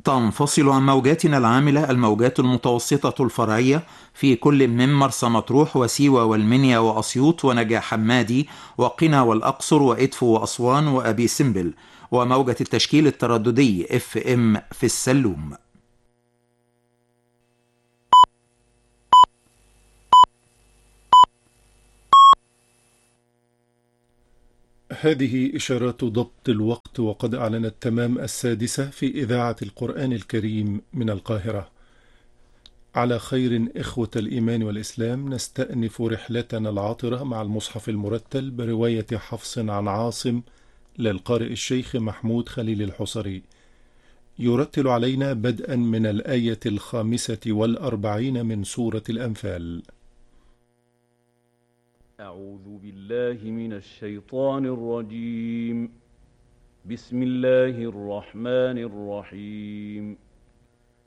تنفصل عن موجاتنا العاملة الموجات المتوسطة الفرعية في كل من مرسى مطروح وسيوة والمنيا وأسيوط ونجع حمادي وقنا والأقصر وإدفو وأسوان وأبي سمبل، وموجة التشكيل الترددي FM في السلوم. هذه إشارات ضبط الوقت، وقد أعلنت تمام 6:00 في إذاعة القرآن الكريم من القاهرة. على خير إخوة الإيمان والإسلام، نستأنف رحلتنا العاطرة مع المصحف المرتل برواية حفص عن عاصم للقارئ الشيخ محمود خليل الحصري. يرتل علينا بدءا من الآية 45 من سورة الأنفال. أعوذ بالله من الشيطان الرجيم. بسم الله الرحمن الرحيم.